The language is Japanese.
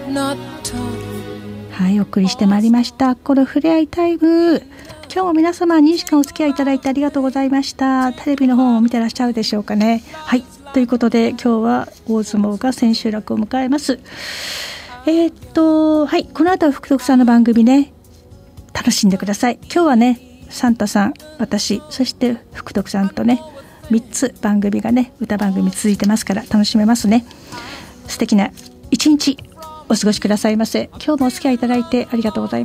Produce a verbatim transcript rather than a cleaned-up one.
はい、お送りしてまいりましたこのふれあいタイム。今日も皆様にじかんお付き合いいただいてありがとうございました。テレビの方も見てらっしゃるでしょうかね。はい、ということで今日は大相撲が千秋楽を迎えます。えー、っとはい、この後は福徳さんの番組ね、楽しんでください。今日はね、サンタさん、私、そして福徳さんとね、みっつ番組がね、歌番組続いてますから楽しめますね。素敵な一日お過ごしくださいませ。今日もお付き合いいただいてありがとうございます。